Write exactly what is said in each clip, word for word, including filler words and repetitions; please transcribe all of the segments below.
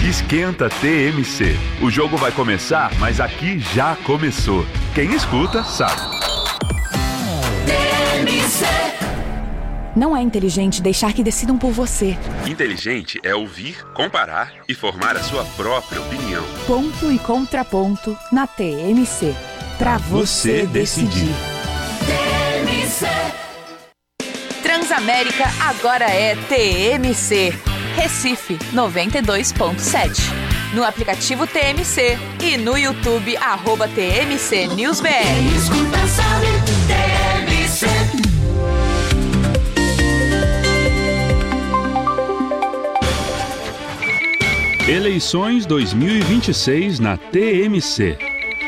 Esquenta T M C. O jogo vai começar, mas aqui já começou. Quem escuta, sabe. T M C. Não é inteligente deixar que decidam por você. Inteligente é ouvir, comparar e formar a sua própria opinião. Ponto e contraponto na T M C. Pra você, você decidir. T M C. Transamérica agora é T M C. Recife noventa e dois ponto sete. No aplicativo T M C e no YouTube, arroba T M C News B R. Quem escuta sabe, T M C. Eleições dois mil e vinte e seis na T M C.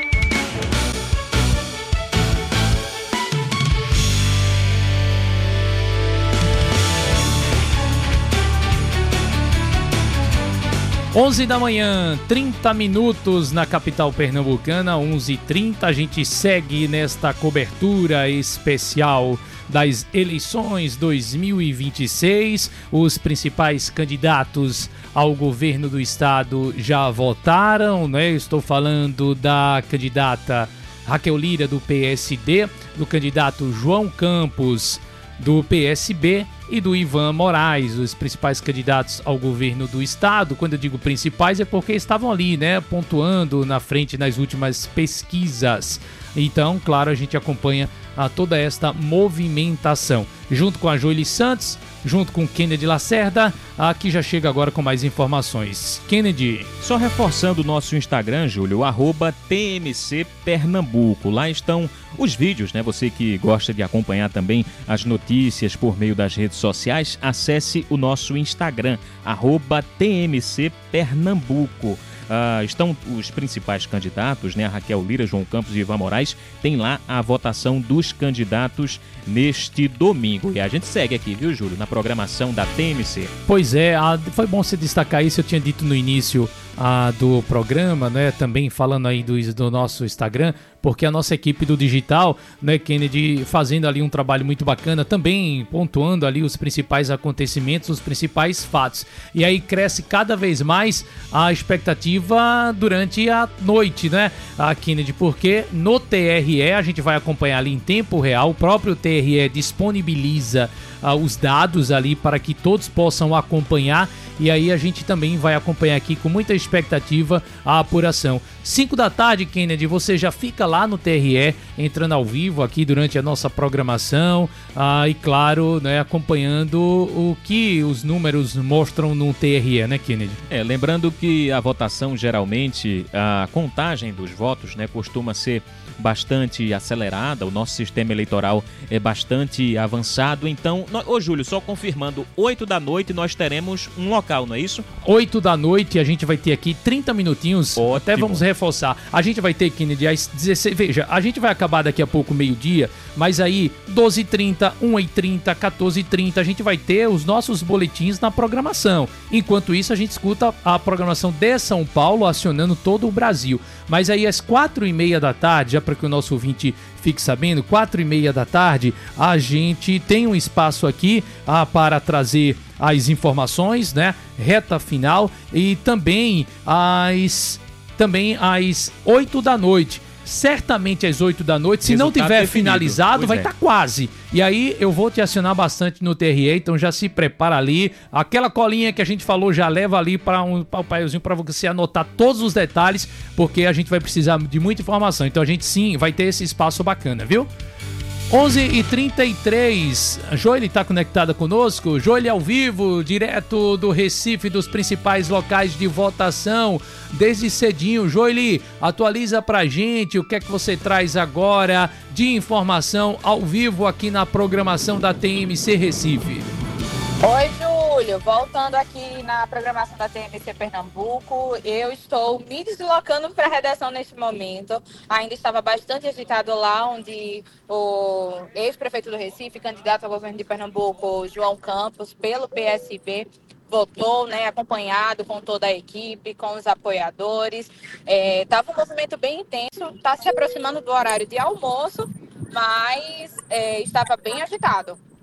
onze da manhã, trinta minutos na capital pernambucana, onze e trinta. A gente segue nesta cobertura especial das eleições dois mil e vinte e seis. Os principais candidatos ao governo do estado já votaram, né? Estou falando da candidata Raquel Lira, do P S D, do candidato João Campos, do P S B, e do Ivan Moraes, os principais candidatos ao governo do estado. Quando eu digo principais é porque estavam ali, né, pontuando na frente nas últimas pesquisas. Então, claro, a gente acompanha a toda esta movimentação. Junto com a Joely Santos, junto com Kennedy Lacerda, aqui já chega agora com mais informações. Kennedy. Só reforçando o nosso Instagram, Júlio, arroba T M C Pernambuco. Lá estão os vídeos, né? Você que gosta de acompanhar também as notícias por meio das redes sociais, acesse o nosso Instagram, arroba T M C Pernambuco. Uh, estão os principais candidatos, né? A Raquel Lira, João Campos e Ivan Moraes. Tem lá a votação dos candidatos neste domingo. E a gente segue aqui, viu, Júlio, na programação da T M C. Pois é, foi bom você destacar isso. Eu tinha dito no início ah, do programa, né? Também falando aí do, do nosso Instagram, porque a nossa equipe do digital, né, Kennedy, fazendo ali um trabalho muito bacana, também pontuando ali os principais acontecimentos, os principais fatos. E aí cresce cada vez mais a expectativa durante a noite, né, a Kennedy, porque no T R E a gente vai acompanhar ali em tempo real. O próprio T R E disponibiliza uh, os dados ali para que todos possam acompanhar, e aí a gente também vai acompanhar aqui com muita expectativa a apuração. cinco da tarde, Kennedy, você já fica lá no T R E, entrando ao vivo aqui durante a nossa programação, uh, e claro, né, acompanhando o que os números mostram no T R E, né, Kennedy? É, lembrando que a votação, geralmente, a contagem dos votos, né, costuma ser bastante acelerada, o nosso sistema eleitoral é bastante avançado. Então, nós, ô Júlio, só confirmando, oito da noite nós teremos um local, não é isso? oito da noite, a gente vai ter aqui trinta minutinhos. Ótimo. Até vamos reforçar. A gente vai ter, Kennedy, às dezesseis. Veja, a gente vai acabar daqui a pouco, meio-dia, mas aí, doze e trinta, uma e trinta, quatorze e trinta, a gente vai ter os nossos boletins na programação. Enquanto isso, a gente escuta a programação de São Paulo acionando todo o Brasil. Mas aí, às quatro e meia da tarde, já para que o nosso ouvinte fique sabendo, quatro e meia da tarde, a gente tem um espaço aqui ah, para trazer as informações, né? Reta final, e também às, também às oito da noite. Certamente às oito da noite, se não tiver finalizado, vai estar quase. E aí eu vou te acionar bastante no T R E, então já se prepara ali. Aquela colinha que a gente falou, já leva ali para um papelzinho para você anotar todos os detalhes, porque a gente vai precisar de muita informação. Então a gente sim vai ter esse espaço bacana, viu? onze e trinta e três, a Joely está conectada conosco. Joely ao vivo, direto do Recife, dos principais locais de votação, desde cedinho. Joely, atualiza pra gente o que é que você traz agora de informação ao vivo aqui na programação da T M C Recife. Oi, Júlio. Voltando aqui na programação da T M C Pernambuco, eu estou me deslocando para a redação neste momento. Ainda estava bastante agitado lá, onde o ex-prefeito do Recife, candidato ao governo de Pernambuco, João Campos, pelo P S B, votou, né, acompanhado com toda a equipe, com os apoiadores. Estava é, um movimento bem intenso, está se aproximando do horário de almoço, mas é, estava bem agitado.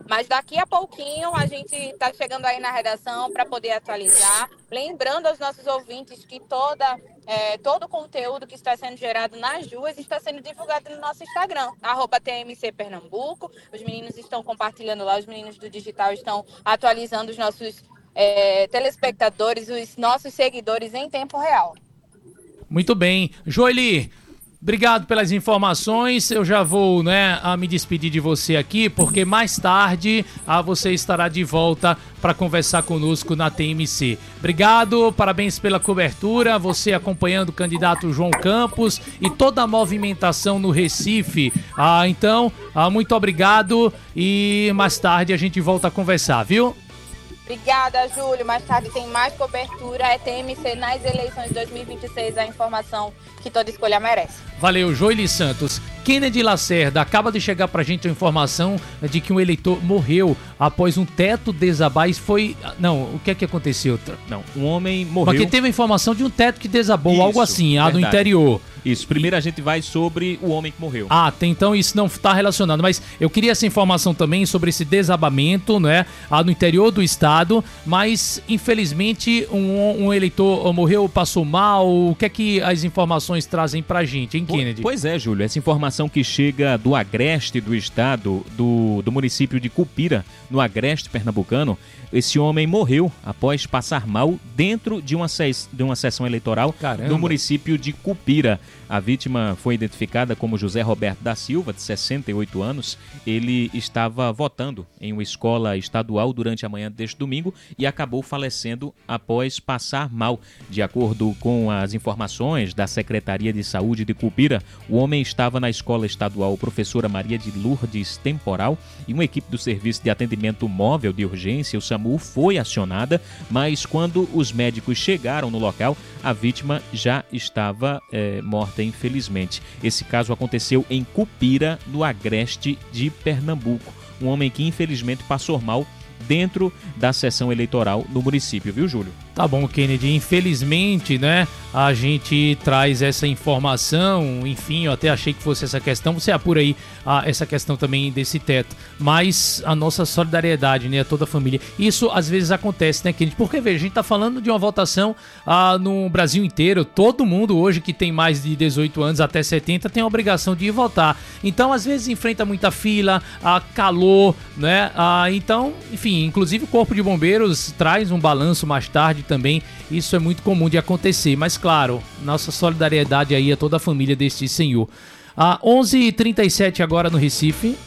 Mas daqui a pouquinho a gente está chegando aí na redação para poder atualizar. Lembrando aos nossos ouvintes que toda, é, todo o conteúdo que está sendo gerado nas ruas está sendo divulgado no nosso Instagram, arroba T M C Pernambuco. Os meninos estão compartilhando lá, os meninos do digital estão atualizando os nossos é, telespectadores, os nossos seguidores em tempo real. Muito bem. Joeli, obrigado pelas informações. Eu já vou, né, a me despedir de você aqui, porque mais tarde a você estará de volta para conversar conosco na T M C. Obrigado, parabéns pela cobertura, você acompanhando o candidato João Campos e toda a movimentação no Recife. Ah, então, ah, muito obrigado e mais tarde a gente volta a conversar, viu? Obrigada, Júlio. Mais tarde tem mais cobertura. É T M C nas eleições de dois mil e vinte e seis, a informação que toda escolha merece. Valeu, Joeli Santos. Kennedy Lacerda, acaba de chegar pra gente a informação de que um eleitor morreu após um teto desabar. Isso foi... Não, o que é que aconteceu? Não, um homem morreu... Porque teve a informação de um teto que desabou, isso, algo assim, ah, no interior. Isso, primeiro a gente vai sobre o homem que morreu. Ah, tem, então isso não está relacionado, mas eu queria essa informação também sobre esse desabamento, né, ah, no interior do estado, mas infelizmente um, um eleitor morreu, passou mal. O que é que as informações trazem pra gente, hein, Kennedy? Pois é, Júlio, essa informação que chega do agreste do estado, do, do município de Cupira, no agreste pernambucano. Esse homem morreu após passar mal dentro de uma, ses- de uma sessão eleitoral Caramba. no município de Cupira. A vítima foi identificada como José Roberto da Silva, de sessenta e oito anos. Ele estava votando em uma escola estadual durante a manhã deste domingo e acabou falecendo após passar mal. De acordo com as informações da Secretaria de Saúde de Cupira, o homem estava na escola estadual Professora Maria de Lourdes Temporal e uma equipe do Serviço de Atendimento Móvel de Urgência, o SAMU, foi acionada, mas quando os médicos chegaram no local, a vítima já estava é, morta, infelizmente. Esse caso aconteceu em Cupira, no agreste de Pernambuco. Um homem que infelizmente passou mal dentro da sessão eleitoral no município, viu, Júlio? Tá bom, Kennedy. Infelizmente, né, a gente traz essa informação. Enfim, eu até achei que fosse essa questão. Você apura aí ah, essa questão também desse teto. Mas a nossa solidariedade, né, a toda a família. Isso às vezes acontece, né, Kennedy? Porque, veja, a gente tá falando de uma votação ah, no Brasil inteiro. Todo mundo hoje que tem mais de dezoito anos até setenta tem a obrigação de ir votar. Então, às vezes, enfrenta muita fila, ah, calor, né? Ah, então, enfim, inclusive o Corpo de Bombeiros traz um balanço mais tarde também. Isso é muito comum de acontecer, mas claro, nossa solidariedade aí a toda a família deste senhor. Ah, onze e trinta e sete agora no Recife.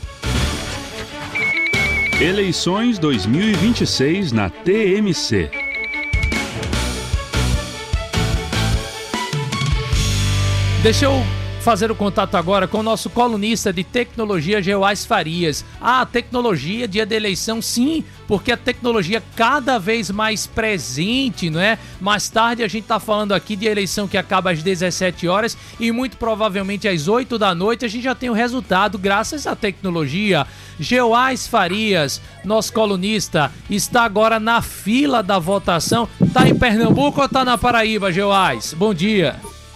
Eleições dois mil e vinte e seis na T M C. Deixa eu fazer o contato agora com o nosso colunista de tecnologia, Geoás Farias. Ah, tecnologia, dia da eleição, sim, porque a tecnologia cada vez mais presente, não é? Mais tarde a gente tá falando aqui de eleição que acaba às dezessete horas e muito provavelmente às oito da noite a gente já tem o resultado graças à tecnologia. Geoás Farias, nosso colunista, está agora na fila da votação. Tá em Pernambuco ou tá na Paraíba, Geoás? Bom dia.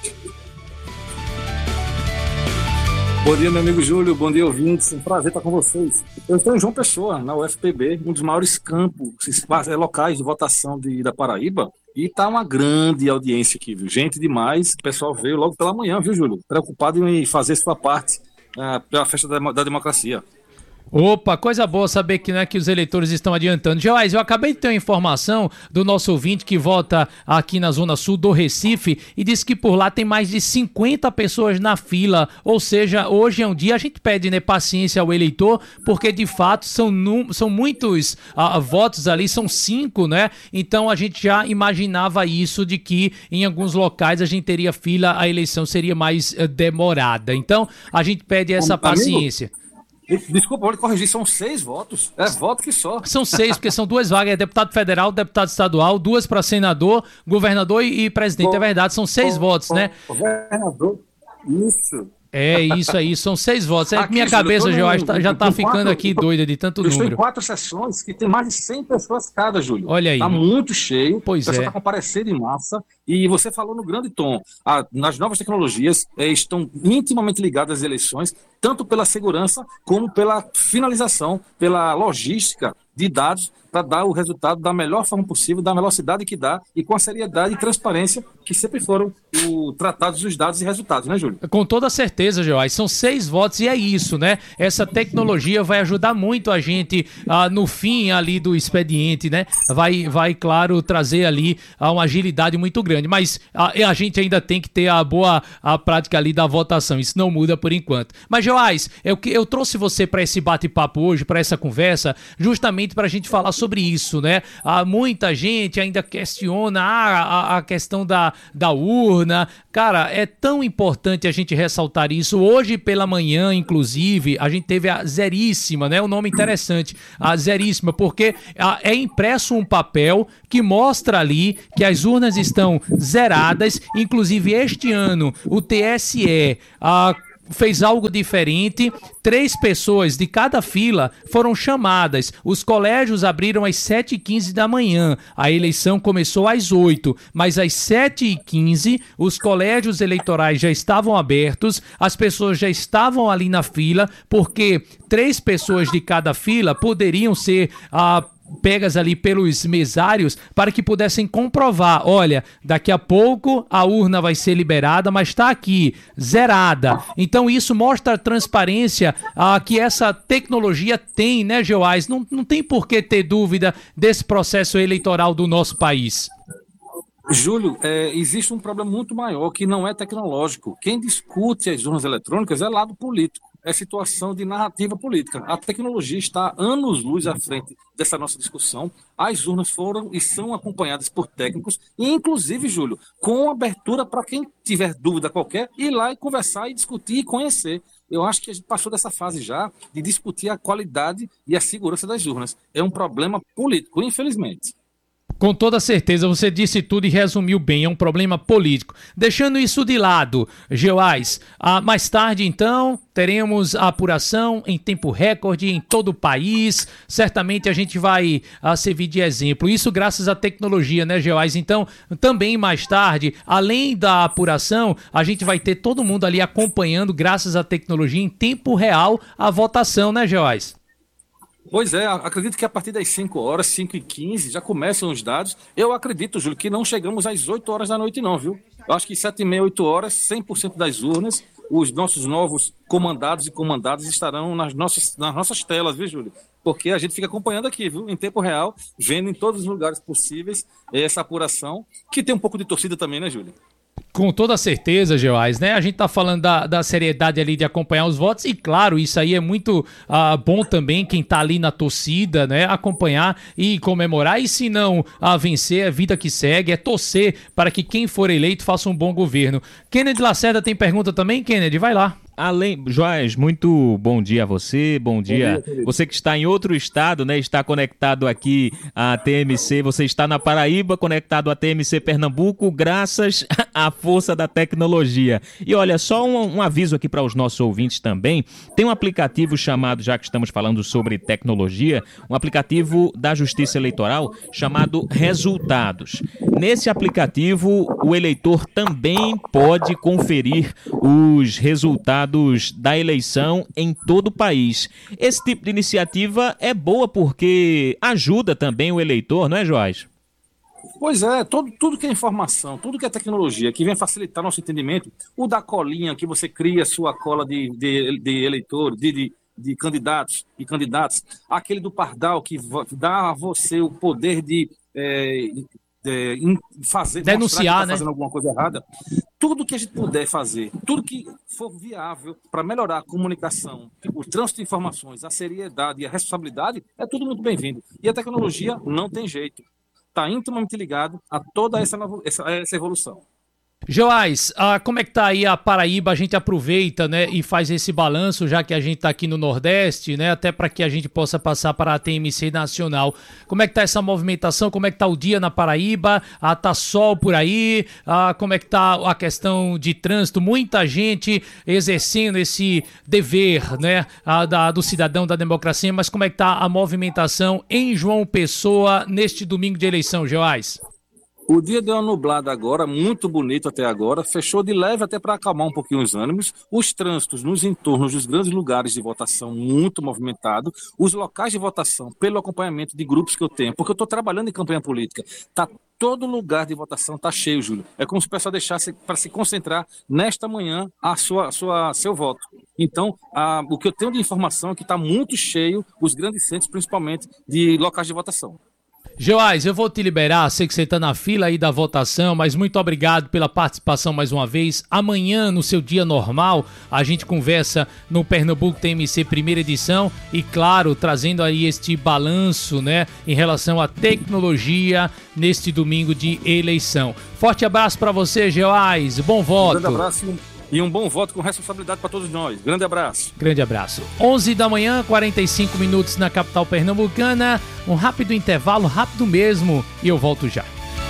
Bom dia, meu amigo Júlio. Bom dia, ouvintes. Um prazer estar com vocês. Eu estou em João Pessoa, na U F P B, um dos maiores campos locais de votação de, da Paraíba. E tá uma grande audiência aqui, viu? Gente demais. O pessoal veio logo pela manhã, viu, Júlio? Preocupado em fazer sua parte uh, pela festa da, da democracia. Opa, coisa boa saber que, né, que os eleitores estão adiantando. Joás, eu acabei de ter uma informação do nosso ouvinte que vota aqui na Zona Sul do Recife e disse que por lá tem mais de cinquenta pessoas na fila. Ou seja, hoje é um dia, a gente pede, né, paciência ao eleitor, porque de fato são, num, são muitos uh, votos ali, são cinco, né? Então a gente já imaginava isso, de que em alguns locais a gente teria fila, a eleição seria mais uh, demorada. Então a gente pede essa paciência. Desculpa, pode corrigir, são seis votos. É voto que só. São seis, porque são duas vagas, é deputado federal, deputado estadual, duas para senador, governador e, e presidente. Bom, é verdade, são seis bom, votos, bom, né? Governador, isso. É isso aí, são seis votos. É aqui, minha cabeça, Jorge, tá, já tá ficando quatro, aqui doida de tanto eu número. Eu estou em quatro sessões que tem mais de cem pessoas cada, Júlio. Olha aí. Tá muito cheio. Pois o pessoal é. tá comparecendo em massa. E você falou no grande tom. A, nas novas tecnologias é, estão intimamente ligadas às eleições. tanto pela segurança como pela finalização, pela logística de dados, para dar o resultado da melhor forma possível, da velocidade que dá e com a seriedade e transparência que sempre foram o tratados dos dados e resultados, né, Júlio? Com toda certeza, Joás. São seis votos e é isso, né? Essa tecnologia vai ajudar muito a gente ah, no fim ali do expediente, né? Vai, vai, claro, trazer ali ah, uma agilidade muito grande. Mas ah, a gente ainda tem que ter a boa a prática ali da votação. Isso não muda por enquanto. Mas, Joás, eu, eu trouxe você para esse bate-papo hoje, para essa conversa, justamente para a gente falar sobre isso, né? Ah, muita gente ainda questiona ah, a, a questão da, da urna. Cara, é tão importante a gente ressaltar isso. Hoje pela manhã, inclusive, a gente teve a Zeríssima, né? Um nome interessante, a Zeríssima, porque ah, é impresso um papel que mostra ali que as urnas estão zeradas. Inclusive, este ano, o T S E ah, fez algo diferente. Três pessoas de cada fila foram chamadas. Os colégios abriram às sete e quinze da manhã. A eleição começou às oito, mas às sete e quinze os colégios eleitorais já estavam abertos, as pessoas já estavam ali na fila, porque três pessoas de cada fila poderiam ser ah, pegas ali pelos mesários para que pudessem comprovar, olha, daqui a pouco a urna vai ser liberada, mas está aqui, zerada. Então isso mostra a transparência ah, que essa tecnologia tem, né, Joás? Não, não tem por que ter dúvida desse processo eleitoral do nosso país. Júlio, é, existe um problema muito maior que não é tecnológico. Quem discute as urnas eletrônicas é lado político. É situação de narrativa política. A tecnologia está anos-luz à frente dessa nossa discussão. As urnas foram e são acompanhadas por técnicos, e inclusive, Júlio, com abertura para quem tiver dúvida qualquer, ir lá e conversar e discutir e conhecer. Eu acho que a gente passou dessa fase já de discutir a qualidade e a segurança das urnas. É um problema político, infelizmente. Com toda certeza, você disse tudo e resumiu bem, é um problema político. Deixando isso de lado, Joás, ah, mais tarde então teremos a apuração em tempo recorde em todo o país. Certamente a gente vai ah, servir de exemplo. Isso graças à tecnologia, né, Joás? Então, também mais tarde, além da apuração, a gente vai ter todo mundo ali acompanhando, graças à tecnologia, em tempo real, a votação, né, Joás? Pois é, acredito que a partir das cinco horas, cinco e quinze, já começam os dados. Eu acredito, Júlio, que não chegamos às oito horas da noite não, viu? Eu acho que sete e meia, oito horas, cem por cento das urnas, os nossos novos comandados e comandadas estarão nas nossas, nas nossas telas, viu, Júlio? Porque a gente fica acompanhando aqui, viu? Em tempo real, vendo em todos os lugares possíveis essa apuração, que tem um pouco de torcida também, né, Júlio? Com toda certeza, Joás, né? A gente tá falando da, da seriedade ali de acompanhar os votos e, claro, isso aí é muito uh, bom também, quem tá ali na torcida, né? Acompanhar e comemorar, e se não uh, vencer, é vida que segue, é torcer para que quem for eleito faça um bom governo. Kennedy Lacerda tem pergunta também, Kennedy? Vai lá. Além, Joás, muito bom dia a você, bom dia, bom dia você que está em outro estado, né, está conectado aqui à T M C, você está na Paraíba, conectado à T M C Pernambuco, graças à força da tecnologia. E olha, só um, um aviso aqui para os nossos ouvintes também, tem um aplicativo chamado, já que estamos falando sobre tecnologia, um aplicativo da Justiça Eleitoral chamado Resultados. Nesse aplicativo, o eleitor também pode conferir os resultados da eleição em todo o país. Esse tipo de iniciativa é boa porque ajuda também o eleitor, não é, Joás? Pois é, todo, tudo que é informação, tudo que é tecnologia, que vem facilitar nosso entendimento, o da colinha, que você cria sua cola de, de, de eleitor, de, de, de candidatos e candidatas, aquele do Pardal, que dá a você o poder de... É, É, fazer, denunciar, tá né? Fazendo alguma coisa errada. Tudo que a gente puder fazer, tudo que for viável para melhorar a comunicação, o trânsito de informações, a seriedade e a responsabilidade, é tudo muito bem-vindo. E a tecnologia não tem jeito. Está intimamente ligado a toda essa, essa, essa evolução. Joás, ah, como é que tá aí a Paraíba? A gente aproveita, né, e faz esse balanço, já que a gente tá aqui no Nordeste, né, até para que a gente possa passar para a T M C Nacional. Como é que tá essa movimentação? Como é que tá o dia na Paraíba? Ah, tá sol por aí? Ah, como é que tá a questão de trânsito? Muita gente exercendo esse dever, né, ah, da, do cidadão, da democracia, mas como é que tá a movimentação em João Pessoa neste domingo de eleição, Joás? O dia deu uma nublada agora, muito bonito até agora, fechou de leve até para acalmar um pouquinho os ânimos. Os trânsitos nos entornos dos grandes lugares de votação muito movimentado. Os locais de votação, pelo acompanhamento de grupos que eu tenho, porque eu estou trabalhando em campanha política, tá todo lugar de votação tá cheio, Júlio. É como se o pessoal deixasse para se concentrar nesta manhã a sua, a sua, seu voto. Então, a, o que eu tenho de informação é que está muito cheio os grandes centros, principalmente de locais de votação. Joás, eu vou te liberar, sei que você está na fila aí da votação, mas muito obrigado pela participação mais uma vez. Amanhã, no seu dia normal, a gente conversa no Pernambuco T M C primeira edição e, claro, trazendo aí este balanço, né, em relação à tecnologia neste domingo de eleição. Forte abraço para você, Joás, bom voto. Um grande abraço e um, e um bom voto com responsabilidade para todos nós. Grande abraço. Grande abraço. onze da manhã, quarenta e cinco minutos na capital pernambucana. Um rápido intervalo, rápido mesmo, e eu volto já.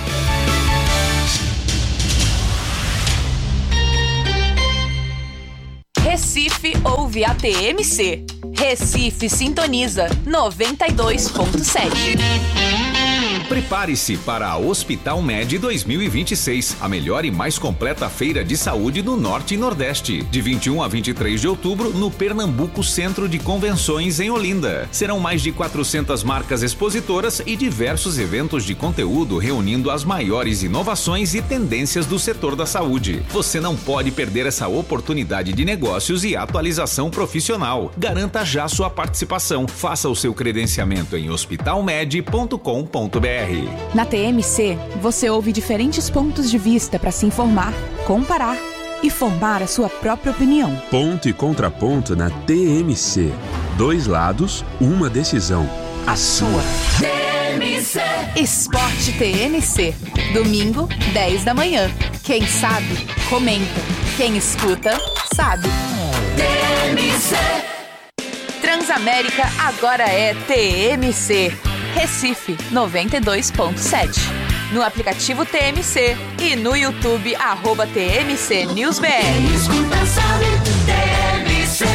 Recife ouve a T M C. Recife sintoniza noventa e dois ponto sete. Prepare-se para a Hospital Med dois mil e vinte e seis, a melhor e mais completa feira de saúde do Norte e Nordeste. De vinte e um a vinte e três de outubro, no Pernambuco Centro de Convenções, em Olinda. Serão mais de quatrocentas marcas expositoras e diversos eventos de conteúdo reunindo as maiores inovações e tendências do setor da saúde. Você não pode perder essa oportunidade de negócios e atualização profissional. Garanta já sua participação. Faça o seu credenciamento em hospital med ponto com ponto b r. Na T M C, você ouve diferentes pontos de vista para se informar, comparar e formar a sua própria opinião. Ponto e contraponto na T M C. Dois lados, uma decisão. A sua. T M C. Esporte T M C. Domingo, dez da manhã. Quem sabe, comenta. Quem escuta, sabe. T M C. Transamérica agora é T M C. Recife noventa e dois ponto sete. No aplicativo T M C e no YouTube, arroba T M C News B R. Quem escuta sabe, T M C.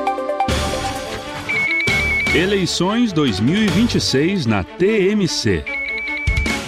Eleições dois mil e vinte e seis na T M C.